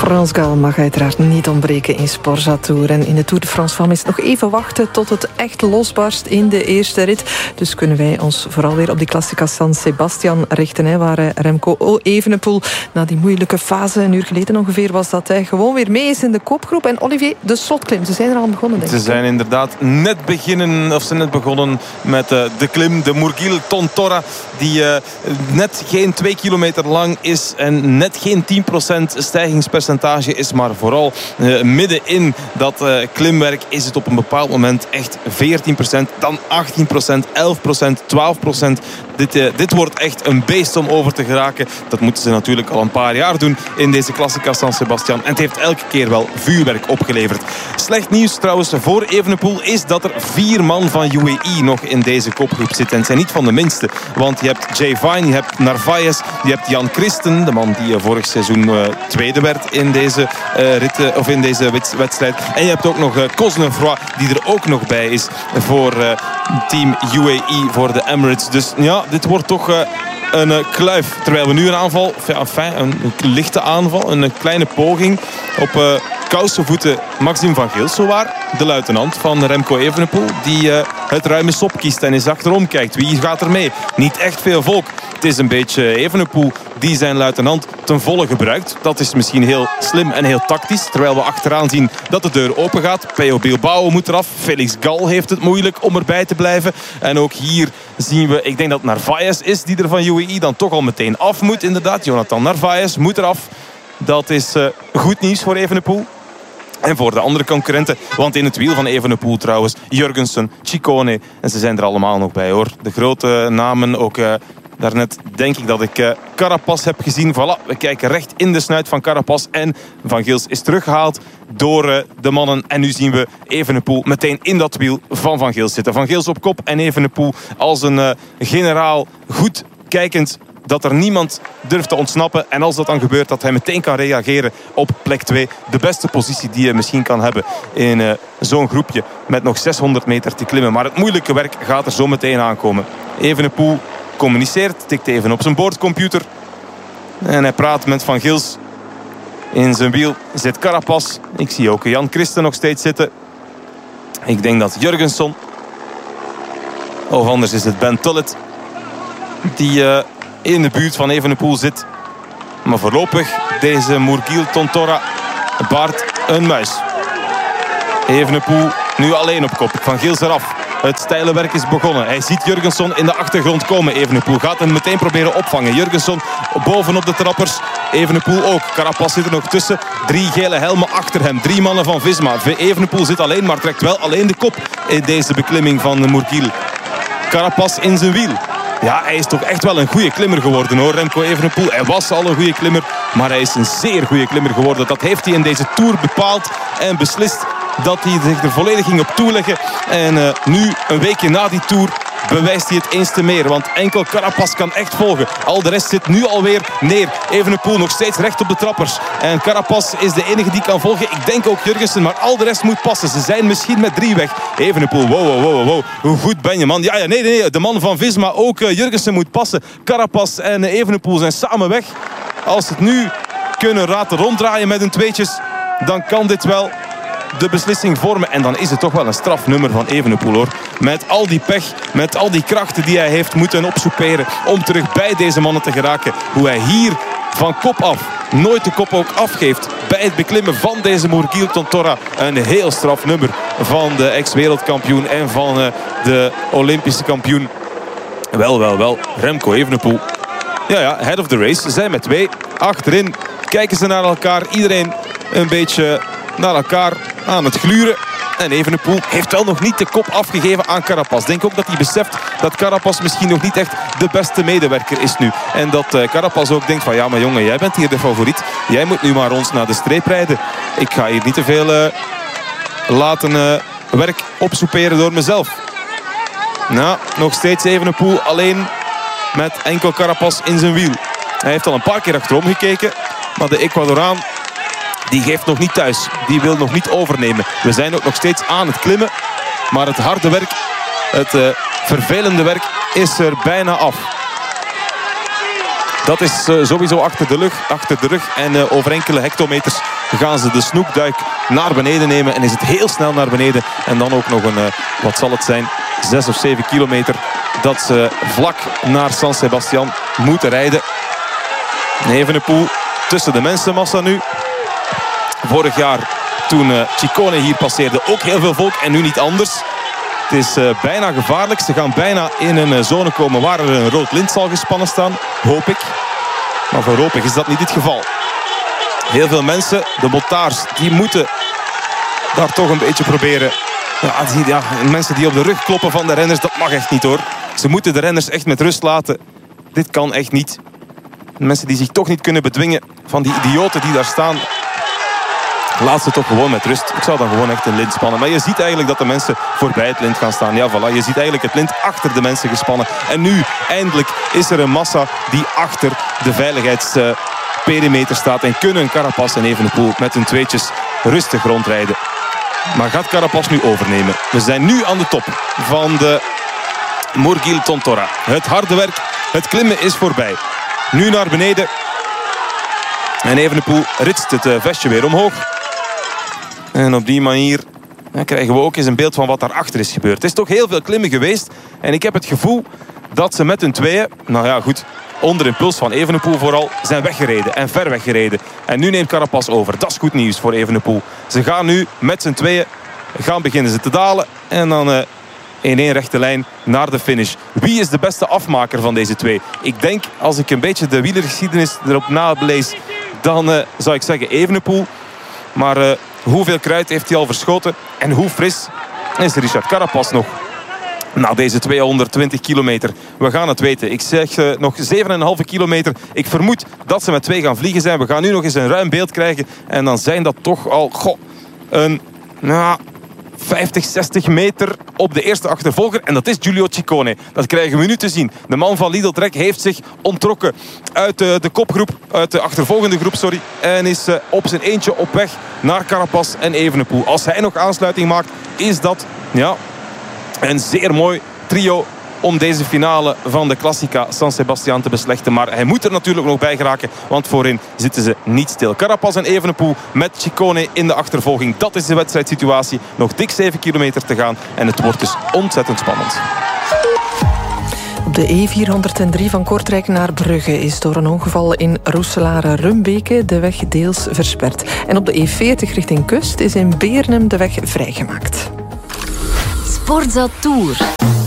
Frans Gal mag uiteraard niet ontbreken in Sporza Tour. En in de Tour de France Femme is het nog even wachten tot het echt losbarst in de eerste rit. Dus kunnen wij ons vooral weer op die Classica San Sebastian richten, waar Remco Evenepoel na die moeilijke fase, een uur geleden ongeveer was dat, hij gewoon weer mee is in de kopgroep. En Olivier, de slotklim, ze zijn er al begonnen, denk ik. Ze zijn inderdaad net begonnen met de klim, de Murgil Tontorra, die net geen 2 kilometer lang is en net geen 10% stijgingspercentage is, maar vooral midden in dat klimwerk is het op een bepaald moment echt 14%, dan 18%, 11%, 12%. Dit wordt echt een beest om over te geraken. Dat moeten ze natuurlijk al een paar jaar doen in deze Classica San Sebastian. En het heeft elke keer wel vuurwerk opgeleverd. Slecht nieuws trouwens voor Evenepoel is dat er 4 man van UAE nog in deze kopgroep zitten. En het zijn niet van de minste. Want je hebt Jay Vine, je hebt Narvaez, je hebt Jan Christen, de man die vorig seizoen tweede werd in deze in deze wedstrijd. En je hebt ook nog Cosnefroid, die er ook nog bij is voor team UAE, voor de Emirates. Dus ja, dit wordt toch een kluif. Terwijl we nu een aanval, een lichte aanval, een kleine poging op kousenvoeten Maxime van Gils, zowaar, de luitenant van Remco Evenepoel, die het ruime sop kiest en eens achterom kijkt. Wie gaat er mee? Niet echt veel volk. Het is een beetje Evenepoel die zijn luitenant ten volle gebruikt. Dat is misschien heel slim en heel tactisch. Terwijl we achteraan zien dat de deur open gaat. Pello Bilbao moet eraf. Felix Gal heeft het moeilijk om erbij te blijven. En ook hier zien we, ik denk dat Narvaez is die er van UAE dan toch al meteen af moet. Inderdaad, Jonathan Narvaez moet eraf. Dat is goed nieuws voor Evenepoel. En voor de andere concurrenten. Want in het wiel van Evenepoel trouwens, Jurgensen, Ciccone. En ze zijn er allemaal nog bij, hoor. De grote namen ook. Daarnet denk ik dat ik Carapaz heb gezien. Voilà, we kijken recht in de snuit van Carapaz. En Van Gils is teruggehaald door de mannen. En nu zien we Evenepoel meteen in dat wiel van Van Gils zitten. Van Gils op kop en Evenepoel als een generaal goed kijkend dat er niemand durft te ontsnappen. En als dat dan gebeurt, dat hij meteen kan reageren op plek 2. De beste positie die je misschien kan hebben in zo'n groepje met nog 600 meter te klimmen. Maar het moeilijke werk gaat er zo meteen aankomen. Evenepoel communiceert, tikt even op zijn boordcomputer. En hij praat met Van Gils. In zijn wiel zit Carapaz. Ik zie ook Jan Christen nog steeds zitten. Ik denk dat Jurgensen, of anders is het Ben Tullet, die in de buurt van Evenepoel zit. Maar voorlopig deze Murgil Tontorra baart een muis. Evenepoel nu alleen op kop. Van Gils eraf. Het steile werk is begonnen. Hij ziet Jurgensen in de achtergrond komen. Evenepoel gaat hem meteen proberen opvangen. Jurgensen bovenop de trappers. Evenepoel ook. Carapaz zit er nog tussen. 3 gele helmen achter hem. 3 mannen van Visma. Evenepoel zit alleen, maar trekt wel alleen de kop in deze beklimming van Murgil. Carapaz in zijn wiel. Ja, hij is toch echt wel een goede klimmer geworden, hoor, Remco Evenepoel. Hij was al een goede klimmer, maar hij is een zeer goede klimmer geworden. Dat heeft hij in deze Tour bepaald en beslist dat hij zich er volledig ging op toeleggen. En nu, een weekje na die Tour, bewijst hij het eens te meer. Want enkel Carapaz kan echt volgen. Al de rest zit nu alweer neer. Evenepoel nog steeds recht op de trappers. En Carapaz is de enige die kan volgen. Ik denk ook Jurgensen, maar al de rest moet passen. Ze zijn misschien met 3 weg. Evenepoel, wow. Hoe goed ben je, man? Ja, nee. De man van Visma, ook Jurgensen moet passen. Carapaz en Evenepoel zijn samen weg. Als ze het nu kunnen laten ronddraaien met hun tweetjes, dan kan dit wel de beslissing vormen. En dan is het toch wel een strafnummer van Evenepoel, hoor. Met al die pech, met al die krachten die hij heeft moeten opsoeperen om terug bij deze mannen te geraken. Hoe hij hier van kop af nooit de kop ook afgeeft bij het beklimmen van deze Murgil Tontorra. Een heel strafnummer van de ex-wereldkampioen en van de Olympische kampioen. Wel. Remco Evenepoel. Ja, head of the race. Ze zijn met 2 achterin. Kijken ze naar elkaar. Iedereen een beetje naar elkaar aan het gluren. En Evenepoel heeft wel nog niet de kop afgegeven aan Carapaz. Denk ook dat hij beseft dat Carapaz misschien nog niet echt de beste medewerker is nu. En dat Carapaz ook denkt van, ja, maar jongen, jij bent hier de favoriet. Jij moet nu maar ons naar de streep rijden. Ik ga hier niet te veel laten werk opsoeperen door mezelf. Nou, nog steeds Evenepoel alleen met enkel Carapaz in zijn wiel. Hij heeft al een paar keer achterom gekeken, maar de Ecuadoraan die geeft nog niet thuis. Die wil nog niet overnemen. We zijn ook nog steeds aan het klimmen. Maar het harde werk, het vervelende werk is er bijna af. Dat is sowieso achter de rug. En over enkele hectometers gaan ze de snoekduik naar beneden nemen. En is het heel snel naar beneden. En dan ook nog een, wat zal het zijn, 6 of 7 kilometer. Dat ze vlak naar San Sebastian moeten rijden. Evenepoel tussen de mensenmassa nu. Vorig jaar toen Ciccone hier passeerde ook heel veel volk. En nu niet anders. Het is bijna gevaarlijk. Ze gaan bijna in een zone komen waar er een rood lint zal gespannen staan. Hoop ik. Maar voorlopig is dat niet het geval. Heel veel mensen, de motards, die moeten daar toch een beetje proberen. Ja, mensen die op de rug kloppen van de renners, dat mag echt niet hoor. Ze moeten de renners echt met rust laten. Dit kan echt niet. Mensen die zich toch niet kunnen bedwingen van die idioten die daar staan. Laat ze toch gewoon met rust. Ik zou dan gewoon echt een lint spannen. Maar je ziet eigenlijk dat de mensen voorbij het lint gaan staan. Ja, voilà. Je ziet eigenlijk het lint achter de mensen gespannen. En nu, eindelijk, is er een massa die achter de veiligheidsperimeter staat. En kunnen Carapaz en Evenepoel met hun tweetjes rustig rondrijden. Maar gaat Carapaz nu overnemen? We zijn nu aan de top van de Murgil Tontorra. Het harde werk, het klimmen is voorbij. Nu naar beneden. En Evenepoel ritst het vestje weer omhoog. En op die manier krijgen we ook eens een beeld van wat daarachter is gebeurd. Het is toch heel veel klimmen geweest. En ik heb het gevoel dat ze met hun tweeën, nou ja goed, onder impuls van Evenepoel vooral, zijn weggereden en ver weggereden. En nu neemt Carapaz over. Dat is goed nieuws voor Evenepoel. Ze gaan nu met z'n tweeën beginnen ze te dalen. En dan in één rechte lijn naar de finish. Wie is de beste afmaker van deze twee? Ik denk, als ik een beetje de wielergeschiedenis erop nalees, dan zou ik zeggen Evenepoel. Maar hoeveel kruid heeft hij al verschoten? En hoe fris is Richard Carapaz nog? Na deze 220 kilometer. We gaan het weten. Ik zeg nog 7,5 kilometer. Ik vermoed dat ze met 2 gaan vliegen zijn. We gaan nu nog eens een ruim beeld krijgen. En dan zijn dat toch al een 50, 60 meter op de eerste achtervolger. En dat is Giulio Ciccone. Dat krijgen we nu te zien. De man van Lidl Trek heeft zich onttrokken uit de kopgroep. Uit de achtervolgende groep, sorry. En is op zijn eentje op weg naar Carapaz en Evenepoel. Als hij nog aansluiting maakt, is dat een zeer mooi trio om deze finale van de Classica San Sebastian te beslechten. Maar hij moet er natuurlijk nog bij geraken, want voorin zitten ze niet stil. Carapaz en Evenepoel met Ciccone in de achtervolging. Dat is de wedstrijdsituatie. Nog dik 7 kilometer te gaan en het wordt dus ontzettend spannend. Op de E403 van Kortrijk naar Brugge is door een ongeval in Roeselare-Rumbeke de weg deels versperd. En op de E40 richting Kust is in Beernem de weg vrijgemaakt. Sportza Tour.